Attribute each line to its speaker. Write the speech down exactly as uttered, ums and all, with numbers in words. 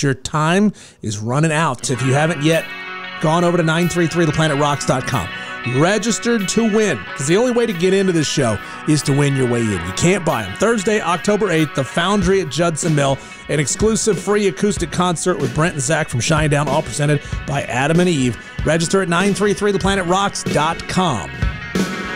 Speaker 1: but your time is running out. If you haven't yet gone over to nine three three the planet rocks dot com, registered to win, because the only way to get into this show is to win your way in. You can't buy them. Thursday, October eighth, the Foundry at Judson Mill, an exclusive free acoustic concert with Brent and Zach from Shinedown, all presented by Adam and Eve. Register at nine three three the planet rocks dot com.